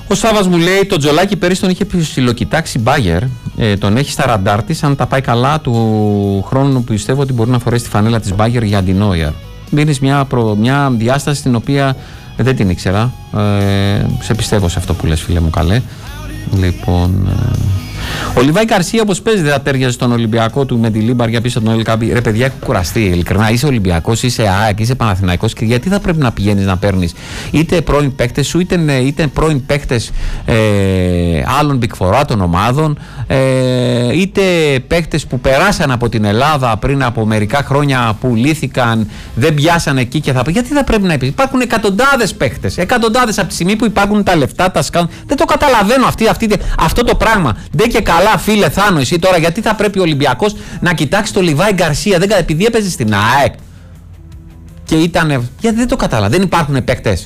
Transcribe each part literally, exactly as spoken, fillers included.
Ο Σάβας μου λέει: το Τζολάκι πέρυσι τον είχε ψιλοκοιτάξει Μπάγερ. Ε, τον έχει στα ραντάρ της. Αν τα πάει καλά του χρόνου, πιστεύω ότι μπορεί να φορέσει τη φανέλα της Μπάγερ για αντινόιαρ. Μπαίνεις μια, προ, μια διάσταση την οποία δεν την ήξερα. Ε, σε πιστεύω σε αυτό που λες, φίλε μου, καλέ. Λοιπόν. Ε, ο Λιβάη Γκαρσία, όπως παίζει, δεν θα τέριαζε στον Ολυμπιακό του με τη Λίμπαρ πίσω τον Ελκαμπή. Ρε παιδιά, έχω κουραστεί. Ειλικρινά, είσαι Ολυμπιακός, είσαι ΑΕΚ, είσαι Παναθηναϊκός και γιατί θα πρέπει να πηγαίνεις να παίρνεις είτε πρώην παίκτες σου, είτε, είτε πρώην παίκτες ε, άλλων Big Four των ομάδων, ε, είτε παίκτες που περάσαν από την Ελλάδα πριν από μερικά χρόνια, που λύθηκαν, δεν πιάσαν εκεί και θα πει. Γιατί θα πρέπει να υπάρχει. Υπάρχουν εκατοντάδες παίκτες. Εκατοντάδες από τη στιγμή που υπάρχουν τα λεφτά, τα σκάνουν. Δεν το καταλαβαίνω αυτή, αυτή, αυτό το πράγμα. Δεν και καλά, φίλε Θάνο, εσύ τώρα γιατί θα πρέπει ο Ολυμπιακός να κοιτάξει το Λιβάη Γκαρσία, δεν, επειδή έπαιζε στην ΑΕΚ και ήταν. Γιατί δεν το κατάλαβα, δεν υπάρχουν παίκτες.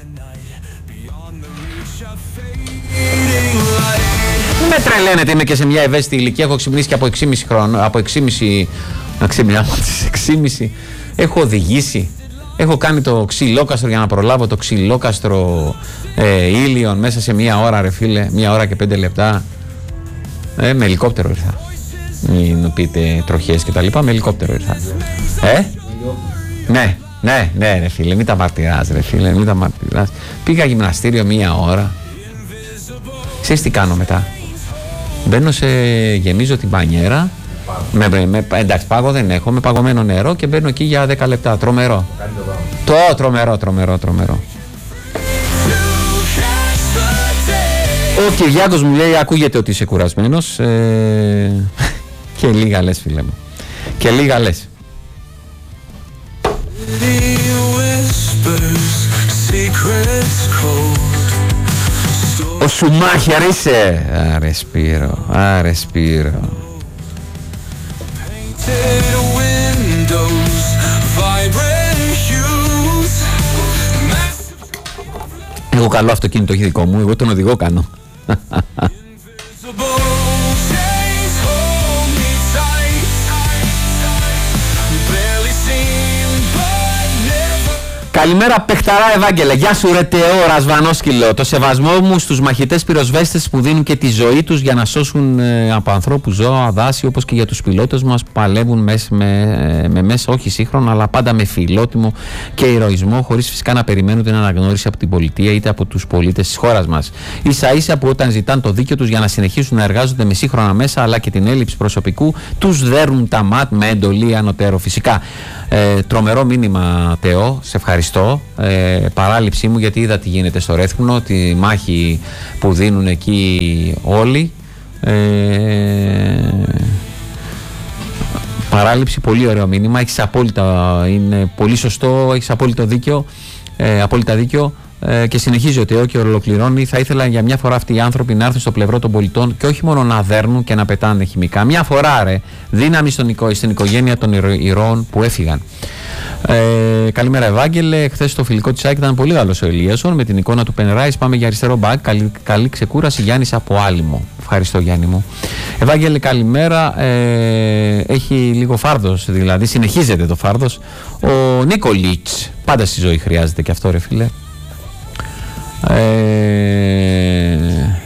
Με τρελαίνετε, είμαι και σε μια ευαίσθητη ηλικία, έχω ξυπνήσει και από έξι και μισό χρόνο, από έξι και μισό, να ξυπνήσω από τις έξι και μισό, έχω οδηγήσει, έχω κάνει το ξυλόκαστρο για να προλάβω το ξυλόκαστρο ε, Ήλιον μέσα σε μια ώρα, ρε φίλε, μια ώρα και πέντε λεπτά. Ε, με ελικόπτερο ήρθα. Μην πείτε τροχές και τα λοιπά, με ελικόπτερο ήρθα. Ε, ναι, ναι, ναι, ρε φίλε, μην τα μαρτυράς, ρε φίλε, μην τα μαρτυράς. Πήγα γυμναστήριο μία ώρα. Ξέρεις τι κάνω μετά? Μπαίνω σε, γεμίζω την μπανιέρα. Με, με, εντάξει, πάγο δεν έχω, με παγωμένο νερό και μπαίνω εκεί για δέκα λεπτά. Τρομερό. Το τρομερό, τρομερό, τρομερό. Ο Κυριάκος μου λέει: ακούγεται ότι είσαι κουρασμένος. Ε, και λίγα λες, φίλε μου. Και λίγα λες. Ο Σουμάχερ είσαι. Άρε Σπύρο, άρε Σπύρο. Εγώ καλό αυτοκίνητο, όχι δικό μου, εγώ τον οδηγό κάνω. Καλημέρα παιχταρά Ευάγγελε, γεια σου ρε Τεό Ρασβανόσκυλο. Το σεβασμό μου στους μαχητές πυροσβέστες που δίνουν και τη ζωή τους για να σώσουν ε, από ανθρώπους, ζώα, δάση, όπως και για τους πιλότες μας που παλεύουν μες, με, με μέσα όχι σύγχρονα αλλά πάντα με φιλότιμο και ηρωισμό, χωρίς φυσικά να περιμένουν την αναγνώριση από την πολιτεία είτε από τους πολίτες της χώρας μας. Ίσα ίσα που όταν ζητάνε το δίκαιο τους για να συνεχίσουν να εργάζονται με σύγχρονα μέσα αλλά και την έλλειψη προσωπικού, τους δέρνουν τα ματ με εντολή ανωτέρω φυσικά. Ε, τρομερό μήνυμα Τεό, σε ευχαριστώ. Ε, παράληψή μου γιατί είδα τι γίνεται στο Ρέθμνο, τη μάχη που δίνουν εκεί όλοι. Ε, παράληψη, πολύ ωραίο μήνυμα, έχεις απόλυτα, είναι πολύ σωστό, έχεις απόλυτο δίκιο, ε, απόλυτα δίκιο. Ε, και συνεχίζει ο Τεό και ολοκληρώνει. Θα ήθελα για μια φορά αυτοί οι άνθρωποι να έρθουν στο πλευρό των πολιτών και όχι μόνο να δέρνουν και να πετάνε χημικά. Μια φορά ρε, δύναμη στον, στην οικογένεια των ηρώων που έφυγαν. Ε, καλημέρα Ευάγγελε. Χθες το φιλικό της ΑΕΚ ήταν πολύ καλός ο Ελίασον με την εικόνα του Πενράης. Πάμε για αριστερό μπακ. Καλή, καλή ξεκούραση. Γιάννης από Άλυμο. Ευχαριστώ Γιάννη μου. Ευάγγελε καλημέρα. Ε, έχει λίγο φάρδος, δηλαδή συνεχίζεται το φάρδος. Ο Νίκολιτς. Πάντα στη ζωή χρειάζεται και αυτό ρε φίλε. Ε...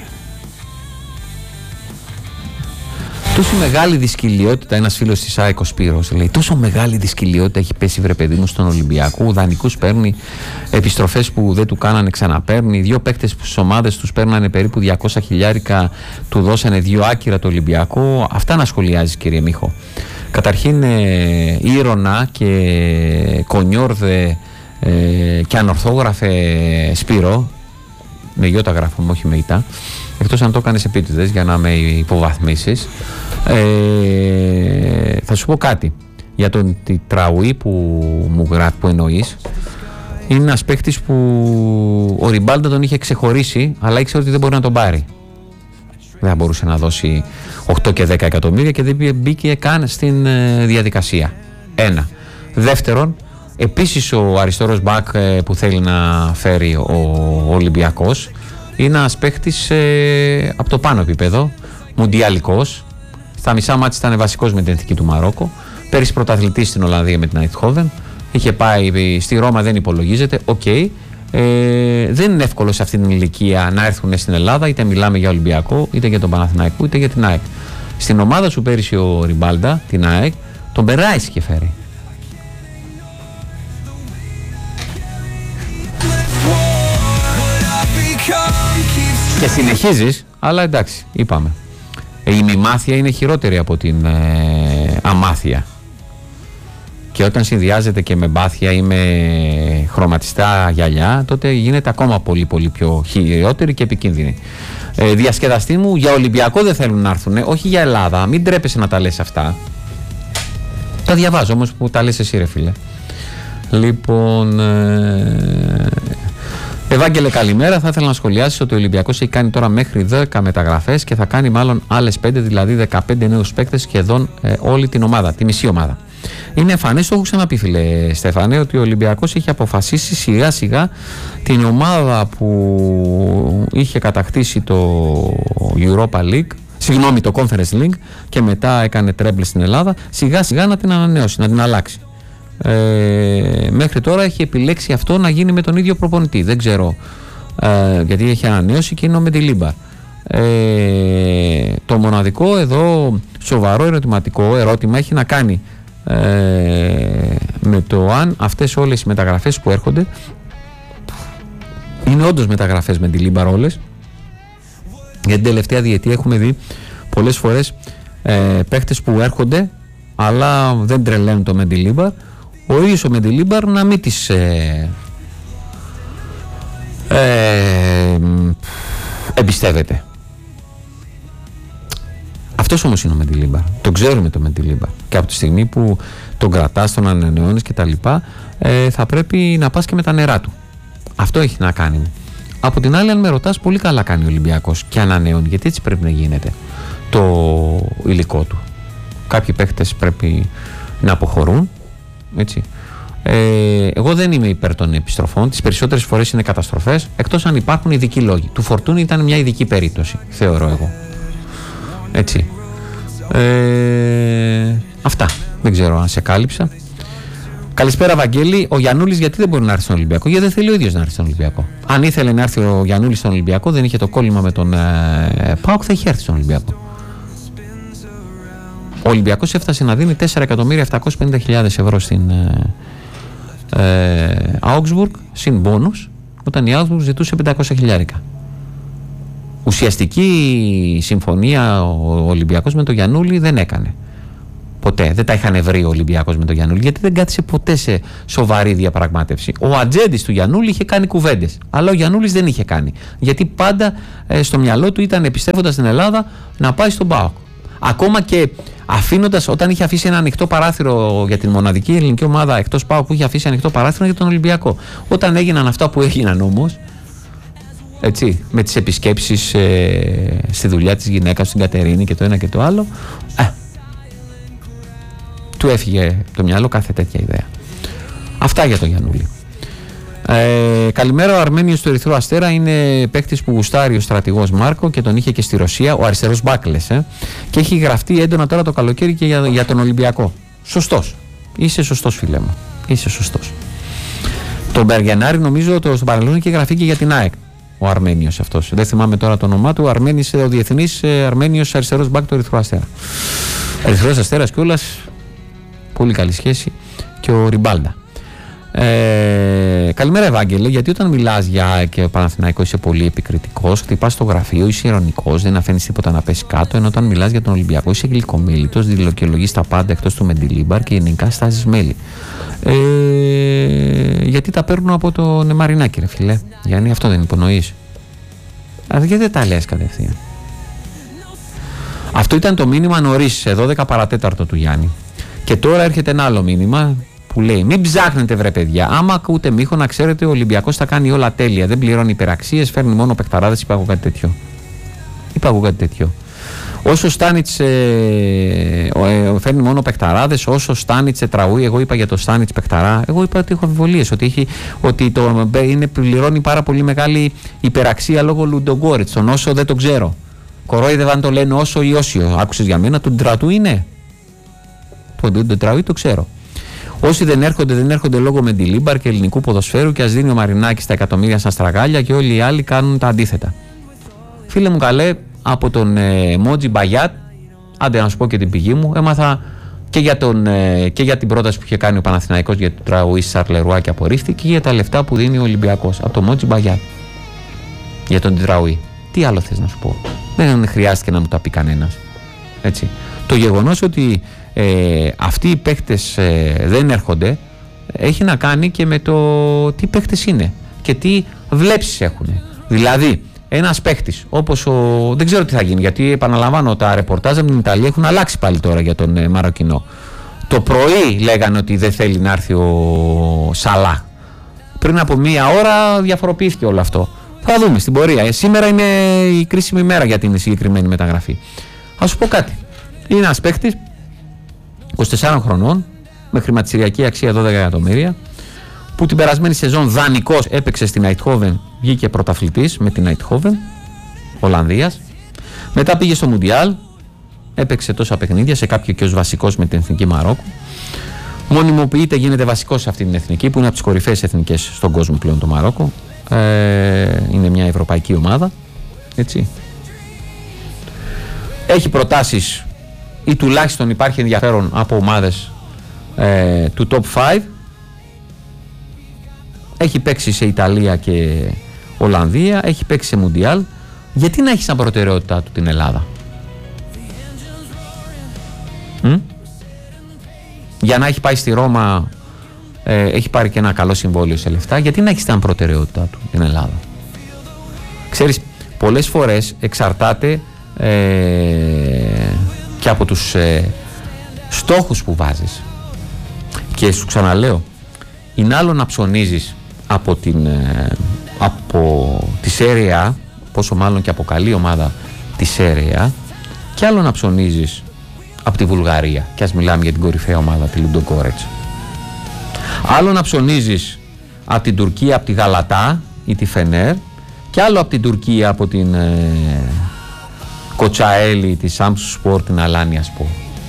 Τόσο μεγάλη δυσκολιότητα, ένας φίλος της ΑΕΚ ο Σπύρος λέει, τόσο μεγάλη δυσκολιότητα έχει πέσει βρε παιδί μου στον Ολυμπιακό, δανεικούς παίρνει, επιστροφές που δεν του κάνανε ξαναπαίρνει, δύο παίκτες που στις ομάδες τους παίρνανε περίπου διακόσια χιλιάρικα, του δώσανε δύο άκυρα το Ολυμπιακό. Αυτά να σχολιάζεις κύριε Μίχο. Καταρχήν ε, ήρωνα και κονιόρδε ε, και ανορθόγραφε Σπύρο, με γιώτα γράφουμε, όχι με ητά, εκτός αν το έκανες επίτηδες για να με υποβαθμίσεις. Ε, θα σου πω κάτι για τον Τραουί που μου γράφει, που εννοείς. Είναι ένας παίχτης που ο Ριμπάλντα τον είχε ξεχωρίσει, αλλά ήξερε ότι δεν μπορεί να τον πάρει. Δεν μπορούσε να δώσει οκτώ και δέκα εκατομμύρια και δεν μπήκε καν στην διαδικασία. Ένα. Δεύτερον, επίσης ο αριστερός μπακ που θέλει να φέρει ο Ολυμπιακός είναι ένας παίχτης ε, από το πάνω επίπεδο, μουντιαλικός. Στα μισά μάτς ήταν βασικός με την εθνική του Μαρόκο. Πέρυσι πρωταθλητής στην Ολλανδία με την Eindhoven. Είχε πάει στη Ρώμα, δεν υπολογίζεται. Οκ. Okay. Ε, δεν είναι εύκολο σε αυτή την ηλικία να έρθουν στην Ελλάδα, είτε μιλάμε για Ολυμπιακό, είτε για τον Παναθηναϊκό, είτε για την ΑΕΚ. Στην ομάδα σου πέρυσι ο Ριμπάλντα, την ΑΕΚ, τον Περάης είχε φέρει. Και συνεχίζεις, αλλά εντάξει, είπαμε. Η μημάθεια είναι χειρότερη από την ε, αμάθεια. Και όταν συνδυάζεται και με μπάθια ή με χρωματιστά γυαλιά, τότε γίνεται ακόμα πολύ πολύ πιο χειρότερη και επικίνδυνη. Ε, διασκεδαστή μου, για Ολυμπιακό δεν θέλουν να έρθουν, όχι για Ελλάδα. Μην τρέπεσαι να τα λες αυτά. Τα διαβάζω όμως που τα λες εσύ, ρε φίλε. Λοιπόν, ε, Ευάγγελε, καλημέρα. Θα ήθελα να σχολιάσεις ότι ο Ολυμπιακός έχει κάνει τώρα μέχρι δέκα μεταγραφές και θα κάνει μάλλον άλλες πέντε, δηλαδή δεκαπέντε νέους παίκτες, σχεδόν ε, όλη την ομάδα, τη μισή ομάδα. Είναι εμφανές, το έχω ξαναπεί, φίλε Στέφανε, ότι ο Ολυμπιακός έχει αποφασίσει σιγά σιγά την ομάδα που είχε κατακτήσει το Europa League, συγγνώμη, το Conference League, και μετά έκανε τρέμπλ στην Ελλάδα, σιγά σιγά να την ανανεώσει, να την αλλάξει. Ε, μέχρι τώρα έχει επιλέξει αυτό να γίνει με τον ίδιο προπονητή. Δεν ξέρω, ε, γιατί έχει ανανέωση και είναι ο Μεντιλίμπαρ. Ε, το μοναδικό εδώ σοβαρό ερωτηματικό ερώτημα έχει να κάνει ε, με το αν αυτές όλες οι μεταγραφές που έρχονται είναι όντως μεταγραφές Μεντιλίμπαρ όλες. Για την τελευταία διετία έχουμε δει πολλές φορές ε, παίχτες που έρχονται αλλά δεν τρελαίνουν το Μεντιλίμπαρ, ο ίδιος ο Μεντιλίμπαρ να μην τις ε, ε, εμπιστεύεται. Αυτός όμως είναι ο Μεντιλίμπαρ. Το ξέρουμε το Μεντιλίμπαρ. Και από τη στιγμή που τον κρατάς, τον ανανεώνεις και τα λοιπά, ε, θα πρέπει να πας και με τα νερά του. Αυτό έχει να κάνει. Από την άλλη, αν με ρωτάς, πολύ καλά κάνει ο Ολυμπιακός και ανανεώνει, γιατί έτσι πρέπει να γίνεται το υλικό του. Κάποιοι παίχτες πρέπει να αποχωρούν, έτσι. Ε, εγώ δεν είμαι υπέρ των επιστροφών. Τις περισσότερες φορές είναι καταστροφές, εκτός αν υπάρχουν ειδικοί λόγοι. Του Φορτούνη ήταν μια ειδική περίπτωση, θεωρώ εγώ. Έτσι. Ε, αυτά. Δεν ξέρω αν σε κάλυψα. Καλησπέρα, Βαγγέλη. Ο Γιαννούλης γιατί δεν μπορεί να έρθει στον Ολυμπιακό? Γιατί δεν θέλει ο ίδιος να έρθει στον Ολυμπιακό. Αν ήθελε να έρθει ο Γιαννούλης στον Ολυμπιακό, δεν είχε το κόλλημα με τον ε, ΠΑΟΚ, θα είχε έρθει στον Ολυμπιακό. Ο Ολυμπιακός έφτασε να δίνει τέσσερα εκατομμύρια επτακόσιες πενήντα χιλιάδες ευρώ στην ε, Augsburg συν μπόνους, όταν η Augsburg ζητούσε πεντακόσια χιλιάρικα. Ουσιαστική συμφωνία ο Ολυμπιακός με τον Γιαννούλη δεν έκανε. Ποτέ. Δεν τα είχαν βρει ο Ολυμπιακός με τον Γιαννούλη, γιατί δεν κάθισε ποτέ σε σοβαρή διαπραγμάτευση. Ο ατζέντης του Γιαννούλη είχε κάνει κουβέντες, αλλά ο Γιαννούλης δεν είχε κάνει. Γιατί πάντα ε, στο μυαλό του ήταν, επιστρέφοντας στην Ελλάδα, να πάει στον ΠΑΟΚ. Ακόμα και αφήνοντας, όταν είχε αφήσει ένα ανοιχτό παράθυρο για την μοναδική ελληνική ομάδα εκτός ΠΑΟΚ που είχε αφήσει ανοιχτό παράθυρο για τον Ολυμπιακό. Όταν έγιναν αυτά που έγιναν όμως, έτσι, με τις επισκέψεις ε, στη δουλειά της γυναίκας στην Κατερίνη και το ένα και το άλλο, ε, του έφυγε το μυαλό κάθε τέτοια ιδέα. Αυτά για τον Γιαννούλη. Ε, καλημέρα, ο Αρμένιος του Ερυθρού Αστέρα είναι παίκτης που γουστάρει ο στρατηγός Μάρκο και τον είχε και στη Ρωσία, ο αριστερός μπάκλες, ε, και έχει γραφτεί έντονα τώρα το καλοκαίρι και για, για τον Ολυμπιακό. Σωστός. Είσαι σωστός, φίλε μου. Είσαι σωστός. Τον Μπεργενάρη νομίζω το, στον παρελθόν είχε γραφεί και για την ΑΕΚ. Ο Αρμένιος αυτός. Δεν θυμάμαι τώρα το όνομά του. Ο Αρμένης, ο διεθνής Αρμένιος αριστερός μπακ του Ερυθρού Αστέρα. Ερυθρός Αστέρας κιόλας. Πολύ καλή σχέση. Και ο Ριμπάλντα. Ε, καλημέρα, Ευάγγελε. Γιατί όταν μιλάς για και Παναθηναϊκό είσαι πολύ επικριτικός, χτυπάς στο γραφείο, είσαι ειρωνικός, δεν αφήνεις τίποτα να πέσει κάτω. Ενώ όταν μιλάς για τον Ολυμπιακό είσαι γλυκομίλητος, δηλοκαιολογείς τα πάντα εκτός του Μεντιλίμπαρ και γενικά στάζεις μέλη. Ε, γιατί τα παίρνω από το Νεμαρινάκι, ρε φιλέ. Γιάννη, αυτό δεν υπονοείς? Γιατί δεν τα λες κατευθείαν? Αυτό ήταν το μήνυμα νωρίς, σε δώδεκα παρατέταρτο του Γιάννη. Και τώρα έρχεται ένα άλλο μήνυμα που λέει: μην ψάχνετε, βρε παιδιά. Άμα ακούτε μήχο, να ξέρετε, ο Ολυμπιακός τα κάνει όλα τέλεια. Δεν πληρώνει υπεραξίες, φέρνει μόνο παιχταράδες. Είπα εγώ κάτι τέτοιο. Είπα εγώ κάτι τέτοιο. Όσο Στάνιτς ε, ε, φέρνει μόνο παιχταράδες, όσο Στάνιτς τραγούει, εγώ είπα για το Στάνιτς παιχταρά, εγώ είπα ότι έχω αμφιβολίες, ότι, έχει, ότι το, είναι, πληρώνει πάρα πολύ μεγάλη υπεραξία λόγω Λουντογκόρετς. Τον όσο δεν το ξέρω. Κορόιδευαν αν το λένε όσο ή όσιο. Άκουσες για μένα, τον Τρατού είναι. Τον Τρατού το ξέρω. Όσοι δεν έρχονται, δεν έρχονται λόγω Μεντιλίμπαρ και ελληνικού ποδοσφαίρου και ας δίνει ο Μαρινάκης τα εκατομμύρια σαν στραγάλια και όλοι οι άλλοι κάνουν τα αντίθετα. Φίλε μου καλέ, από τον ε, Μότζι Μπαγιάτ, άντε να σου πω και την πηγή μου, έμαθα και για, τον, ε, και για την πρόταση που είχε κάνει ο Παναθηναϊκός για τον Τραουί Σαρλερουά και απορρίφθηκε και για τα λεφτά που δίνει ο Ολυμπιακός από τον Μότζι Μπαγιάτ για τον Τραουί. Τι άλλο θες να σου πω? Δεν χρειάστηκε να μου τα πει κανένας. Έτσι. Το γεγονός ότι ε, αυτοί οι παίχτες ε, δεν έρχονται έχει να κάνει και με το τι παίχτες είναι και τι βλέψεις έχουν. Δηλαδή, ένας παίχτης όπως ο. Δεν ξέρω τι θα γίνει, γιατί επαναλαμβάνω, τα ρεπορτάζ από την Ιταλία έχουν αλλάξει πάλι τώρα για τον ε, Μαροκινό. Το πρωί λέγανε ότι δεν θέλει να έρθει ο Σαλά. Πριν από μία ώρα διαφοροποιήθηκε όλο αυτό. Θα δούμε στην πορεία. Ε, σήμερα είναι η κρίσιμη μέρα για την συγκεκριμένη μεταγραφή. Ας σου πω κάτι. Είναι ένας παίχτης είκοσι τεσσάρων χρονών με χρηματιστηριακή αξία δώδεκα εκατομμύρια, που την περασμένη σεζόν δανεικός έπαιξε στην Αιτχόβεν, βγήκε πρωταθλητής με την Αιτχόβεν Ολλανδίας. Μετά πήγε στο Μουντιάλ, έπαιξε τόσα παιχνίδια, σε κάποιο και ως βασικός με την Εθνική Μαρόκου. Μονιμοποιείται, γίνεται βασικός σε αυτή την εθνική που είναι από τις κορυφαίες εθνικές στον κόσμο πλέον το Μαρόκο. Ε, είναι μια ευρωπαϊκή ομάδα. Έτσι. Έχει προτάσεις ή τουλάχιστον υπάρχει ενδιαφέρον από ομάδες ε, του top πέντε. Έχει παίξει σε Ιταλία και Ολλανδία, έχει παίξει σε Μουντιάλ. Γιατί να έχει σαν προτεραιότητά του την Ελλάδα? Μ? Για να έχει πάει στη Ρώμα, ε, έχει πάρει και ένα καλό συμβόλαιο σε λεφτά. Γιατί να έχει σαν προτεραιότητά του την Ελλάδα? Ξέρεις, πολλές φορές εξαρτάται ε, και από τους ε, στόχους που βάζεις. Και σου ξαναλέω, είναι άλλο να ψωνίζεις από, την, ε, από τη Serie A, πόσο μάλλον και από καλή ομάδα τη Serie A, και άλλο να ψωνίζεις από τη Βουλγαρία, και ας μιλάμε για την κορυφαία ομάδα, τη Λουντογκόρετς. Άλλο να ψωνίζεις από την Τουρκία, από τη Γαλατά ή τη Φενέρ, και άλλο από την Τουρκία, από την ε, Κοτσαέλη, τη Σάμσου Σπορ, την Αλάνια Σπορ,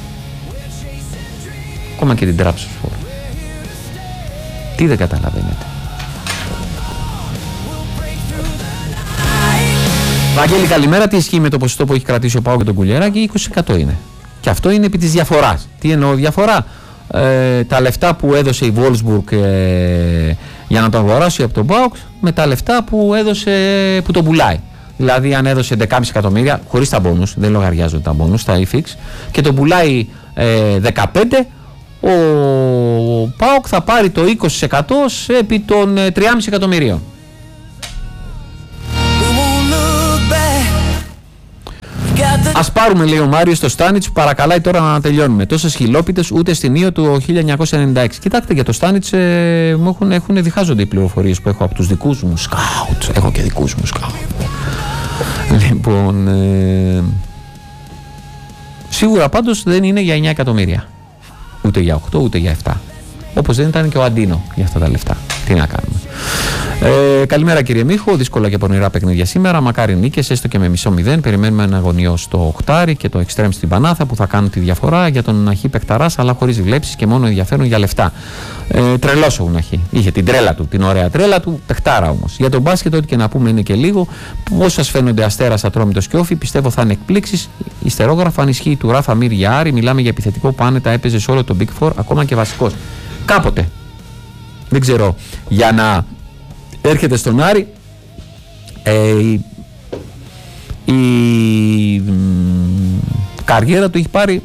ακόμα και την Τράψου Σπορ. Τι δεν καταλαβαίνετε? Βαγγέλη, καλημέρα. Τι ισχύει με το ποσοστό που έχει κρατήσει ο ΠΑΟΚ και τον Κουλιεράκη? είκοσι τοις εκατό είναι. Και αυτό είναι επί της διαφοράς. Τι εννοώ διαφορά? Ε, τα λεφτά που έδωσε η Wolfsburg ε, για να τον αγοράσει από τον ΠΑΟΚ με τα λεφτά που έδωσε, που τον πουλάει. Δηλαδή, αν έδωσε δεκάμισι εκατομμύρια χωρίς τα μπόνους, δεν λογαριάζονται τα μπόνους, τα e-fix, και τον πουλάει ε, δεκαπέντε, ο ΠΑΟΚ θα πάρει το είκοσι τοις εκατό επί των ε, τριάμισι εκατομμυρίων. Ας πάρουμε, λέει ο Μάριος, το Στάνιτς που παρακαλάει τώρα να τελειώνουμε. Τόσες χιλόπιτες ούτε στην Ίο του χίλια εννιακόσια ενενήντα έξι. Κοιτάξτε, για το Στάνιτς ε, μου έχουν, έχουν διχάζονται οι πληροφορίες που έχω από τους δικούς μου σκάουτ. Έχω και δικούς μου σκάουτ. Λοιπόν, ε, σίγουρα πάντως δεν είναι για εννιά εκατομμύρια. Ούτε για οκτώ, ούτε για επτά. Όπως δεν ήταν και ο Αντίνο για αυτά τα λεφτά. Τι να κάνουμε. Ε, καλημέρα κύριε Μίχο. Δύσκολα και πονηρά παιχνίδια σήμερα. Μακάρι νίκες, έστω και με μισό μηδέν. Περιμένουμε ένα αγωνιό στο οκτάρι και το εξτρέμ στην Πανάθα που θα κάνουν τη διαφορά για τον Αχή Πεκταράς, αλλά χωρίς βλέψεις και μόνο ενδιαφέρον για λεφτά. Ε, Τρελός ο Αχή. Είχε την τρέλα του, την ωραία τρέλα του. Πεκτάρα όμως. Για τον μπάσκετ, ό,τι και να πούμε είναι και λίγο. Πώς σας φαίνονται Αστέρας, Ατρόμητος και Όφη? Πιστεύω θα είναι εκπλήξεις. Ιστερόγραφα, αν ισχύει του Ράφα Μύρ για Άρη. Μιλάμε για επιθετικό που άνετα έπαιζε σε όλο το Big Four, ακόμα και βασικός. Κάποτε. Δεν ξέρω, για να έρχεται στον Άρη ε, η, η μ, καριέρα του έχει πάρει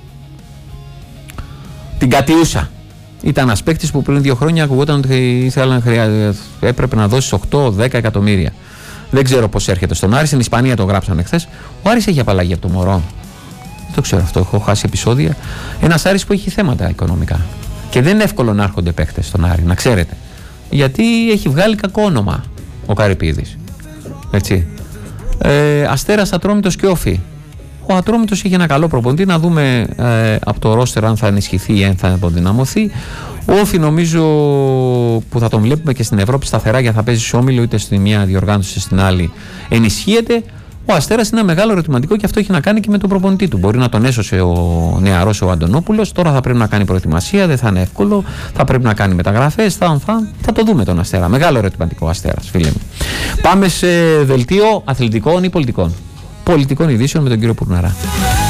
την κατιούσα. Ήταν ένας παίκτης που πριν δύο χρόνια ακουγόταν ότι ήθελα να χρειά, έπρεπε να δώσει οκτώ δέκα εκατομμύρια. Δεν ξέρω πώς έρχεται στον Άρη. Στην Ισπανία το γράψανε χθες. Ο Άρης έχει απαλλαγή από το μωρό. Δεν το ξέρω αυτό, έχω χάσει επεισόδια. Ένας Άρης που έχει θέματα οικονομικά. Και δεν είναι εύκολο να έρχονται παίχτες στον Άρη, να ξέρετε. Γιατί έχει βγάλει κακό όνομα ο Καρυπίδης. Έτσι. Ε, Αστέρας, Ατρόμητος και Όφη. Ο Ατρόμητος έχει ένα καλό προπονητή. Να δούμε ε, από το ρόστερ αν θα ενισχυθεί ή αν θα αποδυναμωθεί. Ο Όφη νομίζω που θα τον βλέπουμε και στην Ευρώπη σταθερά, για θα παίζει σε όμιλο είτε στη μία διοργάνωση στην άλλη, ενισχύεται. Ο Ο Αστέρας είναι ένα μεγάλο ερωτηματικό και αυτό έχει να κάνει και με τον προπονητή του. Μπορεί να τον έσωσε ο νεαρός ο Αντωνόπουλος, τώρα θα πρέπει να κάνει προετοιμασία, δεν θα είναι εύκολο, θα πρέπει να κάνει μεταγραφές, θα, θα, θα το δούμε τον Αστέρα. Μεγάλο ερωτηματικό ο Αστέρας, φίλε μου. Πάμε σε δελτίο αθλητικών ή πολιτικών. Πολιτικών ειδήσεων με τον κύριο Πουρναρά.